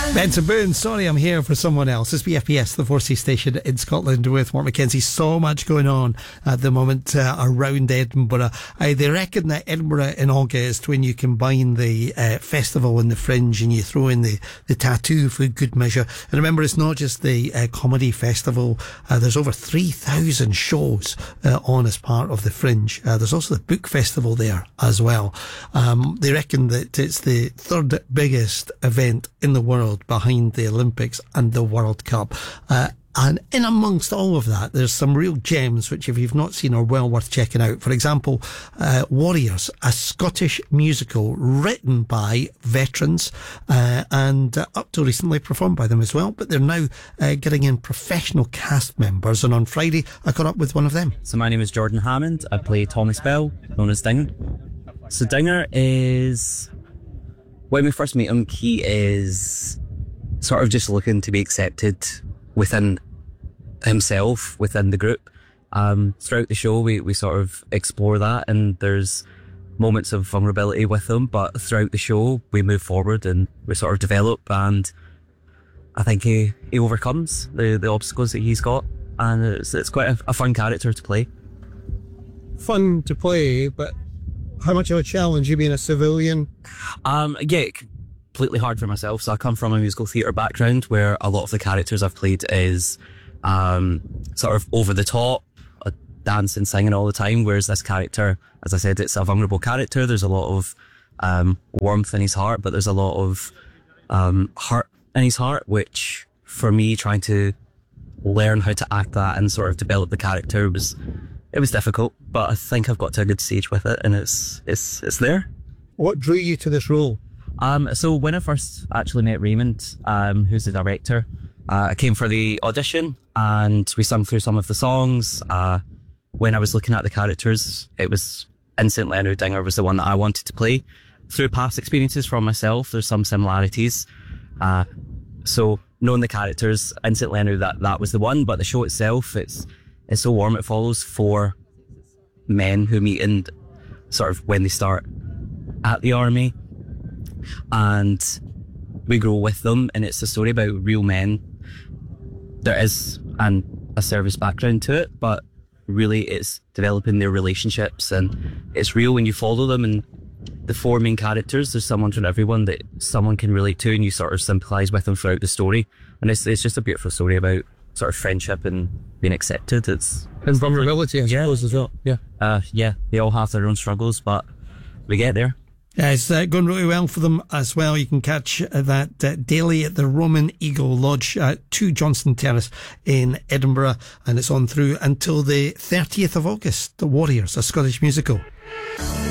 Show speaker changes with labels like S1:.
S1: Benson Boone, Sorry I'm Here for Someone Else. It's BFBS, the 4C station in Scotland with Mark Mackenzie. So much going on at the moment around Edinburgh. They reckon that Edinburgh in August, when you combine the festival and the Fringe and you throw in the tattoo for good measure. And remember, it's not just the comedy festival. There's over 3,000 shows on as part of the Fringe. There's also the book festival there as well. They reckon that it's the third biggest event in the world behind the Olympics and the World Cup. And in amongst all of that, there's some real gems which, if you've not seen, are well worth checking out. For example, Warriors, a Scottish musical written by veterans and up till recently performed by them as well. But they're now getting in professional cast members. And on Friday, I caught up with one of them.
S2: So my name is Jordan Hammond. I play Thomas Bell, known as Dinger. So Dinger is... When we first meet him, he is sort of just looking to be accepted within himself, within the group. Throughout the show, we sort of explore that, and there's moments of vulnerability with him, but throughout the show, we move forward and we sort of develop, and I think he overcomes the obstacles that he's got, and it's quite a fun character to play.
S3: Fun to play, but how much of a challenge, you being a civilian?
S2: Yeah, completely hard for myself. So I come from a musical theatre background where a lot of the characters I've played is sort of over the top, dancing, singing all the time, whereas this character, as I said, it's a vulnerable character. There's a lot of warmth in his heart, but there's a lot of hurt in his heart, which for me, trying to learn how to act that and sort of develop the character was difficult, but I think I've got to a good stage with it, and it's there.
S3: What drew you to this role?
S2: So when I first actually met Raymond, who's the director, I came for the audition and we sung through some of the songs. When I was looking at the characters, it was instantly I knew Dinger was the one that I wanted to play. Through past experiences from myself, there's some similarities. So knowing the characters, instantly I knew that was the one, but the show itself, it's so warm. It follows 4 men who meet in sort of when they start at the army, and we grow with them, and it's a story about real men. There is a service background to it, but really it's developing their relationships, and it's real when you follow them. And the 4 main characters, there's someone from everyone that someone can relate to, and you sort of sympathise with them throughout the story. And it's just a beautiful story about sort of friendship and being accepted. It's
S3: vulnerability, I suppose, as well.
S2: Yeah, they all have their own struggles, but we get there.
S1: Yeah, it's going really well for them as well. You can catch that daily at the Roman Eagle Lodge at 2 Johnston Terrace in Edinburgh, and it's on through until the 30th of August. The Warriors, a Scottish musical.